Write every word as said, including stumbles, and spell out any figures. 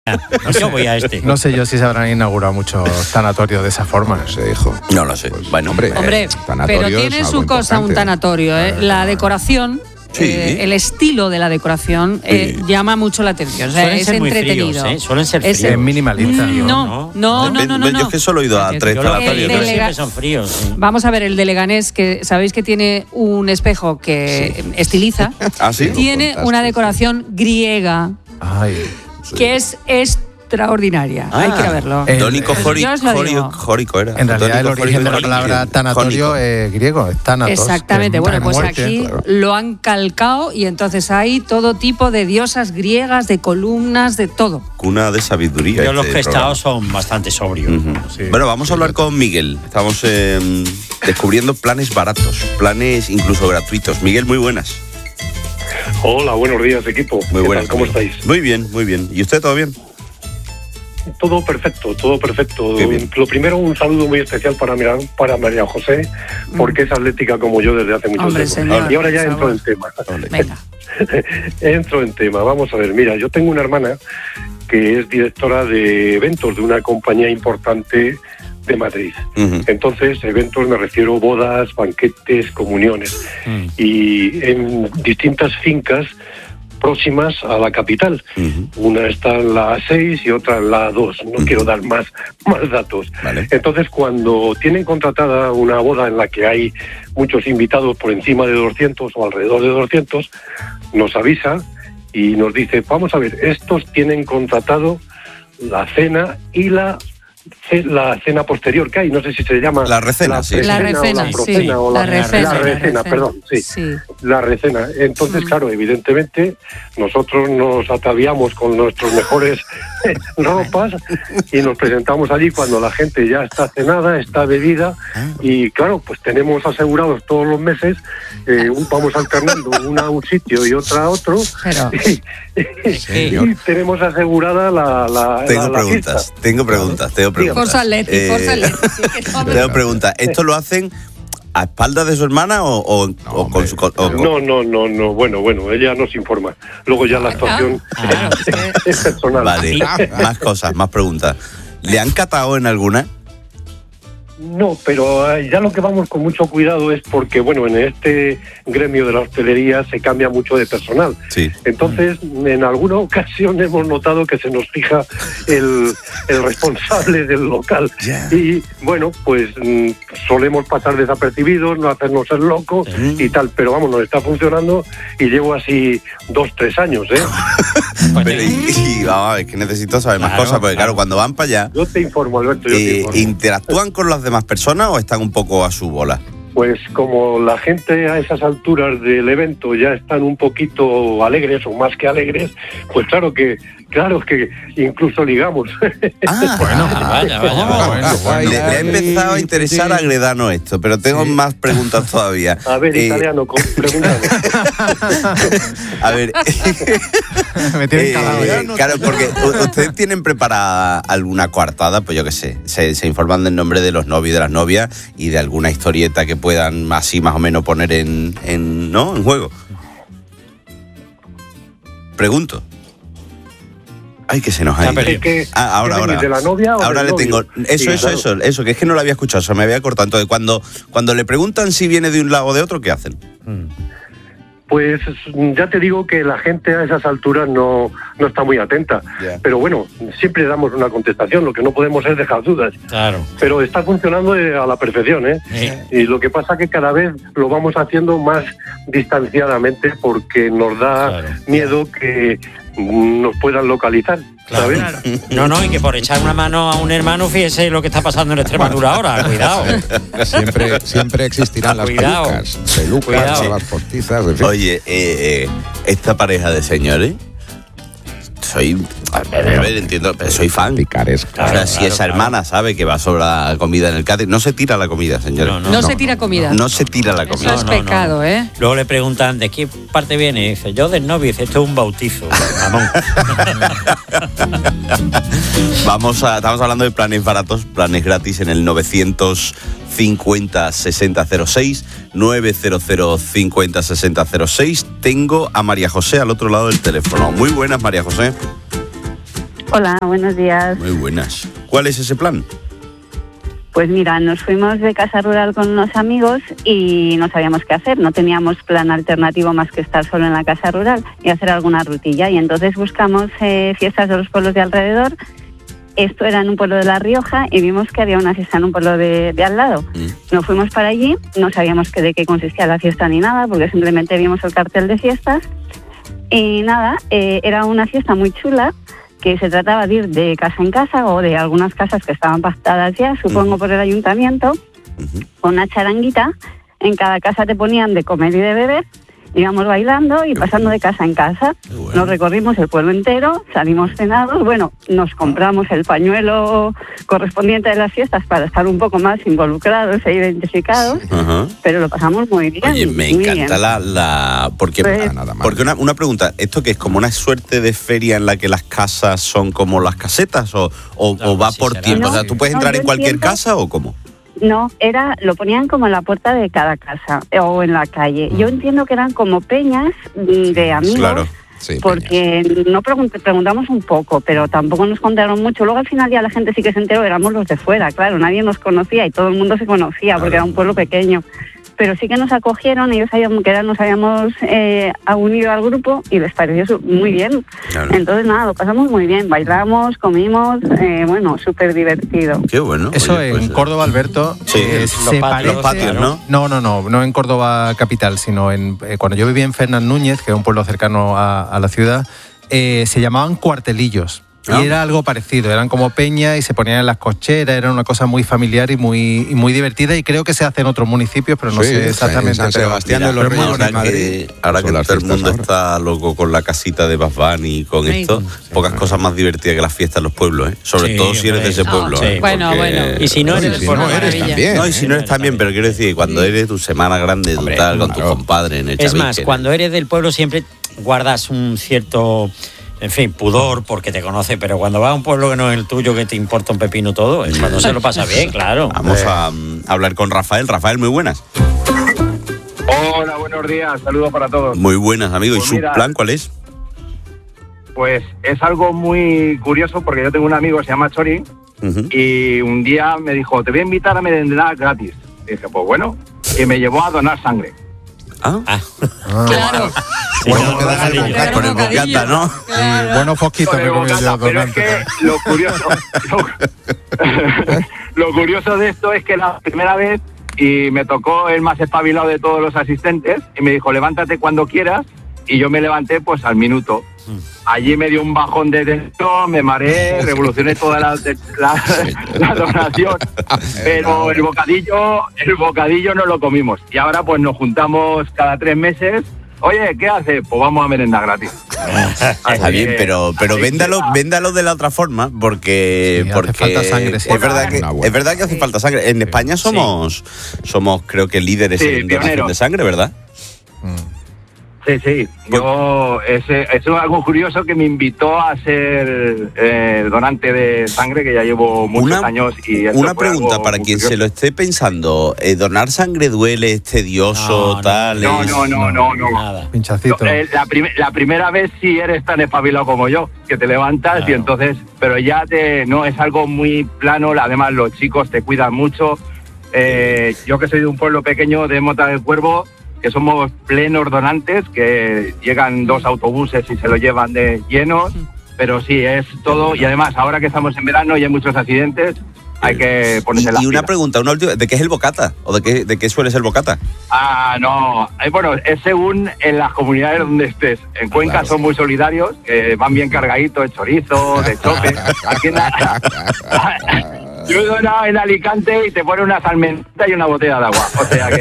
No yo voy a este. No sé yo si se habrán inaugurado muchos tanatorios de esa forma. No sé, hijo. No lo sé. Pues, bueno, hombre, Hombre, eh, tanatorio pero tiene es su algo cosa un importante. tanatorio, ¿eh? La decoración, Sí. eh, el estilo de la decoración eh, Sí. llama mucho la atención. O sea, Suelen es ser muy entretenido. fríos, ¿eh? Suelen ser Es- fríos. Es minimalista. Mm, No, no, no, no, no, no. Yo es que solo he ido a tres Yo lo que tanatorios. El digo de siempre Lega- son fríos. sí. Vamos a ver, el de Leganés, que sabéis que tiene un espejo que estiliza, ¿Ah, sí? tiene Fantástico. una decoración griega Ay. que es extraordinaria. Ah. Hay que ir a verlo. Eh, Tónico Yo jórico, os lo digo. jórico era. En realidad el Tónico, origen de la jórico, palabra jónico. tanatorio es griego, es tánatos. Exactamente, que es bueno, pues muerte. aquí claro. lo han calcado y entonces hay todo tipo de diosas griegas, de columnas, de todo. Cuna de sabiduría. Yo los este que he estado programa. son bastante sobrios. Ujú. Sí. Bueno, vamos a hablar con Miguel. Estamos eh, descubriendo planes baratos, planes incluso gratuitos. Miguel, muy buenas. Hola, buenos días, equipo. Muy ¿Qué buenas. tal? ¿Cómo amigo. estáis? Muy bien, muy bien. ¿Y usted todo bien? Todo perfecto, todo perfecto. Qué bien. Lo primero, un saludo muy especial para, Mira- para María José, porque es atlética como yo desde hace mucho Hombre, tiempo. señor, y ahora ya por entro favor. en tema. Venga. Entro en tema. Vamos a ver, mira, yo tengo una hermana que es directora de eventos de una compañía importante de Madrid. Ujú. Entonces, eventos me refiero banquetes, banquetes, comuniones. Mm. Y en distintas fincas próximas a la capital. Ujú. Una está en la A seis y otra en la A dos. No Ujú. quiero dar más, más datos. Vale. Entonces, cuando tienen contratada una boda en la que hay muchos invitados por encima de doscientos o alrededor de doscientos, nos avisa y nos dice, vamos a ver, estos tienen contratado la cena y la la cena posterior que hay, no sé si se llama La recena, sí. La precena o recena, la sí. procena o La recena. la recena, perdón, sí. Sí. La recena. Entonces, Mm. claro, evidentemente, nosotros nos ataviamos con nuestros mejores ropas y nos presentamos allí cuando la gente ya está cenada, está bebida y, claro, pues tenemos asegurados todos los meses, eh, un, vamos alternando una a un sitio y otra a otro Pero- y, y tenemos asegurada la, la, Tengo la- la preguntas, fiesta. tengo preguntas, tengo preguntas. Forza Atleti, Eh, Forza Atleti, sí, que todo- Tengo preguntas. ¿Esto lo hacen a espaldas de su hermana o, o- o con su... con- o con- No, no, no, no, bueno, bueno, ella nos informa. Luego ya la actuación Ah, es personal. Vale, más cosas, más preguntas. ¿Le han catado en alguna? No, pero eh, ya lo que vamos con mucho cuidado es porque, bueno, en este gremio de la hostelería se cambia mucho de personal. Sí. Entonces, en alguna ocasión hemos notado que se nos fija el, el responsable del local. Ya. Y, bueno, pues mm, solemos pasar desapercibidos, no hacernos el loco y tal. Pero, vamos, nos está funcionando y llevo así dos, tres años, ¿eh? Pues Pero, y, y, vamos a ver, que necesito saber más Claro, cosas, porque claro, claro. cuando van para allá, Yo te informo, Alberto, yo te eh, informo. ¿interactúan con las demás personas o están un poco a su bola? Pues como la gente a esas alturas del evento ya están un poquito alegres o más que alegres, pues claro que claro que incluso ligamos. Ah, Bueno, vaya, vaya, Ah, vaya. bueno, bueno. Le, le ha empezado a interesar a Gredano esto, pero tengo más preguntas todavía. A ver, Eh, italiano, con- pregúntame. A ver, Me tienen eh, calado ya. claro, porque u- ustedes tienen preparada alguna coartada, pues yo qué sé, se, se informan del nombre de los novios y de las novias y de alguna historieta que puedan así más o menos poner en, en, ¿no? en juego. Pregunto. Ay, que se nos ha Se ha ido. perdido. ¿Qué- Ah, ahora, qué ahora. venís, de la novia o Ahora del le tengo. novio? Eso, Sí, eso, claro. eso, eso, que es que no lo había escuchado, se me había cortado. Entonces, cuando, cuando le preguntan si viene de un lado o de otro, ¿qué hacen? Pues ya te digo que la gente a esas alturas no, no está muy atenta. Ya. Pero bueno, siempre damos una contestación, lo que no podemos es dejar dudas. Claro. Pero está funcionando eh, a la perfección, ¿eh? Sí. Y lo que pasa que cada vez lo vamos haciendo más distanciadamente porque nos da Claro. miedo que mm, nos puedan localizar, Claro. ¿sabes? No, no, y que por echar una mano a un hermano, fíjese lo que está pasando en Extremadura ahora. Cuidado. Siempre, siempre existirán las Cuidado. pelucas, pelucas, Cuidado. las postizas, en fin. Oye, eh, eh, esta pareja de señores, soy. A ver, a ver, entiendo, pero soy fan. Picaresca. O sea, Claro, si claro, esa claro. hermana sabe que va a sobrar comida en el catering, no se tira la comida, señores. No, No, No, no. se tira comida. se tira la Eso comida. es No, no, pecado, no. ¿eh? Luego le preguntan, ¿de qué parte viene? Y dice, yo del novio. Y dice, esto es un bautizo, mamón. Vamos a, estamos hablando de planes baratos, planes gratis en el novecientos cincuenta sesenta cero seis, novecientos cincuenta sesenta cero seis. Tengo a María José al otro lado del teléfono. Muy buenas, María José. Hola, buenos días. Muy buenas. ¿Cuál es ese plan? Pues mira, nos fuimos de casa rural con unos amigos y no sabíamos qué hacer. No teníamos plan alternativo más que estar solo en la casa rural y hacer alguna rutilla. Y entonces buscamos eh, fiestas de los pueblos de alrededor. Esto era en un pueblo de La Rioja y vimos que había una fiesta en un pueblo de, de al lado. Mm. Nos fuimos para allí, no sabíamos que de qué consistía la fiesta ni nada, porque simplemente vimos el cartel de fiestas. Y nada, eh, era una fiesta muy chula, que se trataba de ir de casa en casa o de algunas casas que estaban pactadas ya, supongo, uh-huh. por el ayuntamiento, uh-huh. con una charanguita. En cada casa te ponían de comer y de beber, íbamos bailando y pasando de casa en casa. Bueno. Nos recorrimos el pueblo entero, salimos cenados, bueno, nos compramos el pañuelo correspondiente de las fiestas para estar un poco más involucrados e identificados, uh-huh. pero lo pasamos muy bien. Oye, me encanta bien. la... la porque pues, nada más. Porque una, una pregunta, ¿esto qué es? ¿Como una suerte de feria en la que las casas son como las casetas o, o, claro, o va por sí, tiempo? No, o sea, ¿tú puedes entrar no, en cualquier entiendo. casa o cómo? No, era, lo ponían como en la puerta de cada casa o en la calle. Yo entiendo que eran como peñas de amigos, claro, sí, porque peñas. no pregunt- preguntamos un poco, pero tampoco nos contaron mucho. Luego al final ya la gente sí que se enteró, éramos los de fuera, claro, nadie nos conocía y todo el mundo se conocía porque claro. era un pueblo pequeño. Pero sí que nos acogieron, ellos sabían que era, nos habíamos eh, unido al grupo y les pareció muy bien. Claro. Entonces, nada, lo pasamos muy bien. Bailamos, comimos, eh, bueno, súper divertido. Qué bueno. Eso Oye, en pues, Córdoba, Alberto, sí, eh, los, se patios, parece, los patios, ¿no? No, no, no, no en Córdoba capital, sino en eh, cuando yo vivía en Fernán Núñez, que es un pueblo cercano a, a la ciudad, eh, se llamaban cuartelillos. ¿No? Y era algo parecido, eran como peñas y se ponían en las cocheras, era una cosa muy familiar y muy y muy divertida y creo que se hace en otros municipios, pero no sí, sé exactamente. San Sebastián de los Reyes ahora en Madrid. Que, ahora que todo el mundo ahora. está loco con la casita de Bad Bunny y con sí, esto, sí, pocas sí, cosas más divertidas que las fiestas en los pueblos, ¿eh? Sobre sí, todo si eres de ese pueblo. Oh, sí. ¿eh? Bueno, Porque, bueno. Y si no eres, si no eres también. No, y si no eres también, pero quiero decir, cuando eres tu semana grande, Hombre, tal, con claro. tu compadre en el Es chavique, más, ¿no? cuando eres del pueblo siempre guardas un cierto... En fin, pudor, porque te conoce, pero cuando vas a un pueblo que no es el tuyo, que te importa un pepino todo, es cuando se lo pasa bien, claro. Vamos a um, hablar con Rafael. Rafael, muy buenas. Hola, buenos días, saludos para todos. Muy buenas, amigo. Pues ¿Y su mira, plan cuál es? Pues es algo muy curioso, porque yo tengo un amigo que se llama Chori, uh-huh. y un día me dijo, te voy a invitar a merendar gratis. Y dije, pues bueno, y me llevó a donar sangre. Ah, ah. Claro. Sí, bueno, que das el bocata, con el bocata, ¿no? Claro. Y buenos fosquitos me comí yo. Pero es que lo curioso, lo, lo curioso de esto es que la primera vez, y me tocó el más espabilado de todos los asistentes, y me dijo, levántate cuando quieras, y yo me levanté pues al minuto. Allí me dio un bajón de tensión, me mareé, revolucioné toda la, la, la donación, pero el bocadillo, el bocadillo no lo comimos. Y ahora pues nos juntamos cada tres meses. Oye, ¿qué haces? Pues vamos a merendar gratis. Está bien, pero, pero véndalo, véndalo de la otra forma, porque, sí, porque hace falta sangre, sí. es, verdad que, es verdad que hace falta sangre. En España somos, sí. somos creo que líderes sí, en donación de sangre, ¿verdad? Mm. Sí, sí. Yo, es, es algo curioso que me invitó a ser eh, donante de sangre, que ya llevo muchos una, años. Y una pregunta para quien curioso. se lo esté pensando. Eh, ¿Donar sangre duele, es tedioso, no, tal? No, es... no, no, no, no. Nada. Pinchacito. No, eh, la, prim- la primera vez sí eres tan espabilado como yo, que te levantas claro. y entonces... Pero ya te no es algo muy plano, además los chicos te cuidan mucho. Eh, yo que soy de un pueblo pequeño de Mota del Cuervo, que somos plenos donantes, que llegan dos autobuses y se lo llevan de llenos, pero sí, es todo, y además ahora que estamos en verano y hay muchos accidentes, hay que ponerse y, las y una pilas. pregunta, una última, ¿de qué es el bocata? ¿O de qué, de qué suele ser el bocata? Ah, no, eh, bueno, es según en las comunidades donde estés. En Cuenca claro. son muy solidarios, que van bien cargaditos de chorizo, de chope. Aquí en la... Yo he donado en Alicante y te pone una salmenta y una botella de agua, o sea que...